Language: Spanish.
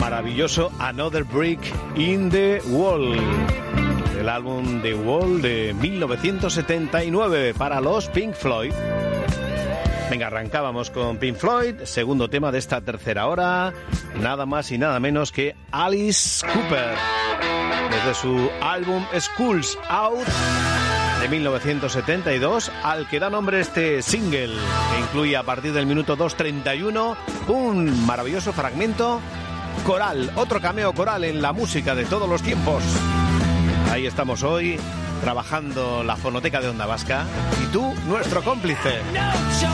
maravilloso Another Brick in the Wall, del álbum The Wall de 1979 para los Pink Floyd. Venga, arrancábamos con Pink Floyd, segundo tema de esta tercera hora, nada más y nada menos que Alice Cooper, desde su álbum Schools Out de 1972, al que da nombre este single, que incluye a partir del minuto 2:31 un maravilloso fragmento coral, otro cameo coral en la música de todos los tiempos. Ahí estamos hoy, trabajando la fonoteca de Onda Vasca, y tú, nuestro cómplice.